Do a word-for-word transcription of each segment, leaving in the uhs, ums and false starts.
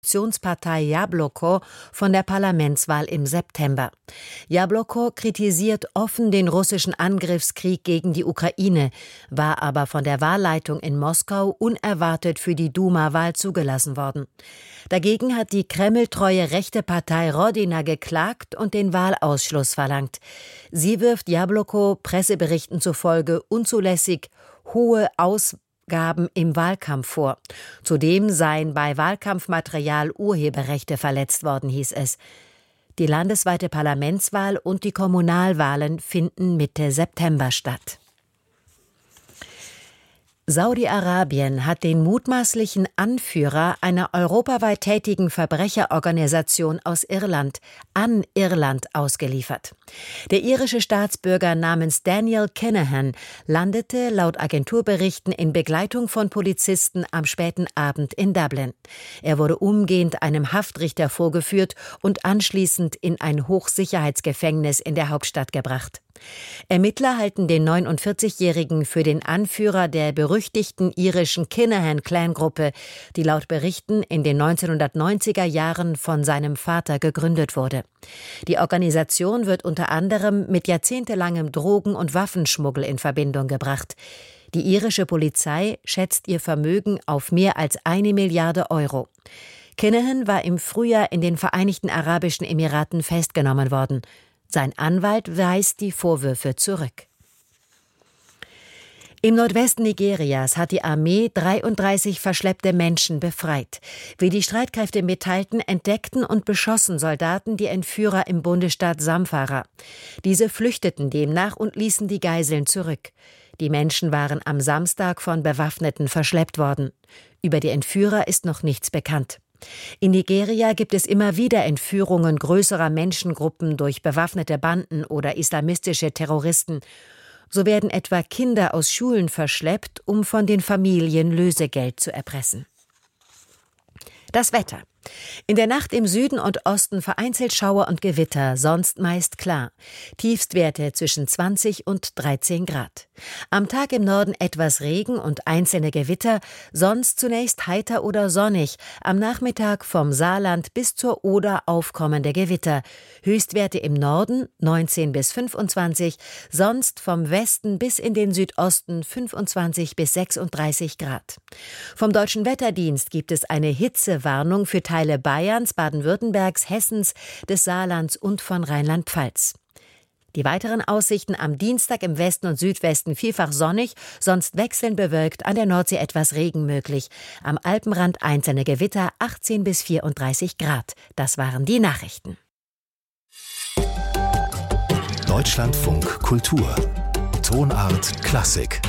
Oppositionspartei Jabloko von der Parlamentswahl im September. Jabloko kritisiert offen den russischen Angriffskrieg gegen die Ukraine, war aber von der Wahlleitung in Moskau unerwartet für die Duma-Wahl zugelassen worden. Dagegen hat die kremltreue rechte Partei Rodina geklagt und den Wahlausschluss verlangt. Sie wirft Jabloko Presseberichten zufolge unzulässig hohe Ausgaben im Wahlkampf vor. Zudem seien bei Wahlkampfmaterial Urheberrechte verletzt worden, hieß es. Die landesweite Parlamentswahl und die Kommunalwahlen finden Mitte September statt. Saudi-Arabien hat den mutmaßlichen Anführer einer europaweit tätigen Verbrecherorganisation aus Irland an Irland ausgeliefert. Der irische Staatsbürger namens Daniel Kinahan landete laut Agenturberichten in Begleitung von Polizisten am späten Abend in Dublin. Er wurde umgehend einem Haftrichter vorgeführt und anschließend in ein Hochsicherheitsgefängnis in der Hauptstadt gebracht. Ermittler halten den neunundvierzigjährigen für den Anführer der berüchtigten irischen Kinahan-Clan-Gruppe, die laut Berichten in den neunzehnhundertneunziger Jahren von seinem Vater gegründet wurde. Die Organisation wird unter anderem mit jahrzehntelangem Drogen- und Waffenschmuggel in Verbindung gebracht. Die irische Polizei schätzt ihr Vermögen auf mehr als eine Milliarde Euro. Kinahan war im Frühjahr in den Vereinigten Arabischen Emiraten festgenommen worden. Sein Anwalt weist die Vorwürfe zurück. Im Nordwesten Nigerias hat die Armee dreiunddreißig verschleppte Menschen befreit. Wie die Streitkräfte mitteilten, entdeckten und beschossen Soldaten die Entführer im Bundesstaat Zamfara. Diese flüchteten demnach und ließen die Geiseln zurück. Die Menschen waren am Samstag von Bewaffneten verschleppt worden. Über die Entführer ist noch nichts bekannt. In Nigeria gibt es immer wieder Entführungen größerer Menschengruppen durch bewaffnete Banden oder islamistische Terroristen. So werden etwa Kinder aus Schulen verschleppt, um von den Familien Lösegeld zu erpressen. Das Wetter. In der Nacht im Süden und Osten vereinzelt Schauer und Gewitter, sonst meist klar. Tiefstwerte zwischen zwanzig und dreizehn Grad. Am Tag im Norden etwas Regen und einzelne Gewitter, sonst zunächst heiter oder sonnig. Am Nachmittag vom Saarland bis zur Oder aufkommende Gewitter. Höchstwerte im Norden neunzehn bis fünfundzwanzig, sonst vom Westen bis in den Südosten fünfundzwanzig bis sechsunddreißig Grad. Vom Deutschen Wetterdienst gibt es eine Hitzewarnung für Teile Bayerns, Baden-Württembergs, Hessens, des Saarlands und von Rheinland-Pfalz. Die weiteren Aussichten am Dienstag im Westen und Südwesten vielfach sonnig, sonst wechselnd bewölkt, an der Nordsee etwas Regen möglich. Am Alpenrand einzelne Gewitter, achtzehn bis vierunddreißig Grad. Das waren die Nachrichten. Deutschlandfunk Kultur. Tonart Klassik.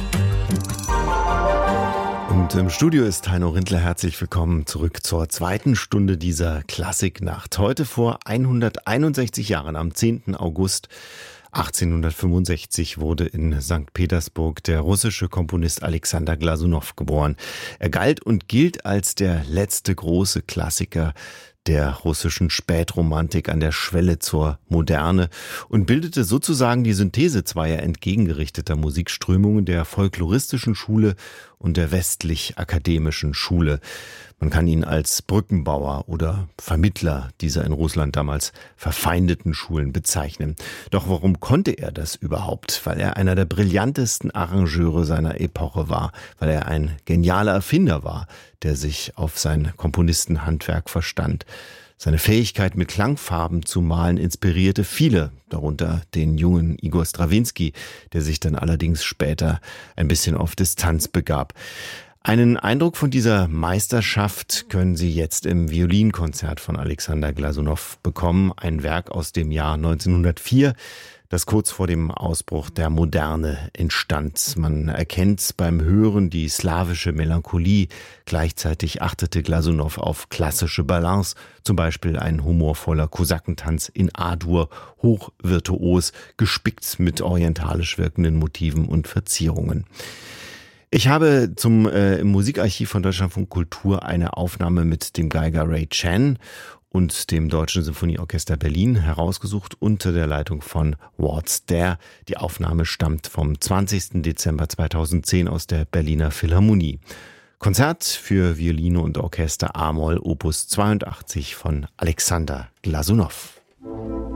Und im Studio ist Heino Rindler. Herzlich willkommen zurück zur zweiten Stunde dieser Klassiknacht. Heute vor hunderteinundsechzig Jahren, am zehnten August achtzehnhundertfünfundsechzig, wurde in Sankt Petersburg der russische Komponist Alexander Glasunow geboren. Er galt und gilt als der letzte große Klassiker der russischen Spätromantik an der Schwelle zur Moderne und bildete sozusagen die Synthese zweier entgegengerichteter Musikströmungen, der folkloristischen Schule und der westlich-akademischen Schule. Man kann ihn als Brückenbauer oder Vermittler dieser in Russland damals verfeindeten Schulen bezeichnen. Doch warum konnte er das überhaupt? Weil er einer der brillantesten Arrangeure seiner Epoche war, weil er ein genialer Erfinder war, der sich auf sein Komponistenhandwerk verstand. Seine Fähigkeit, mit Klangfarben zu malen, inspirierte viele, darunter den jungen Igor Strawinski, der sich dann allerdings später ein bisschen auf Distanz begab. Einen Eindruck von dieser Meisterschaft können Sie jetzt im Violinkonzert von Alexander Glasunow bekommen, ein Werk aus dem Jahr neunzehnhundertvier, das kurz vor dem Ausbruch der Moderne entstand. Man erkennt beim Hören die slawische Melancholie. Gleichzeitig achtete Glasunow auf klassische Balance, zum Beispiel ein humorvoller Kosakentanz in A-Dur, hochvirtuos, gespickt mit orientalisch wirkenden Motiven und Verzierungen. Ich habe zum äh, im Musikarchiv von Deutschlandfunk Kultur eine Aufnahme mit dem Geiger Ray Chan und dem Deutschen Sinfonieorchester Berlin herausgesucht unter der Leitung von Ward Dare. Die Aufnahme stammt vom zwanzigsten Dezember zweitausendzehn aus der Berliner Philharmonie. Konzert für Violine und Orchester A-Moll Opus zweiundachtzig von Alexander Glasunow.